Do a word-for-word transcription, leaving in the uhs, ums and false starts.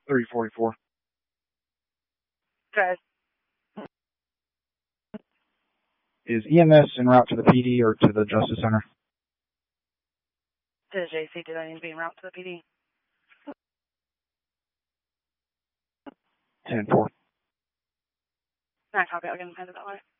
three forty-four. Okay. Is E M S en route to the P D or to the Justice Center? To the J C, did I need to be en route to the P D? ten four. Nah, copy, I'll get him headed that way.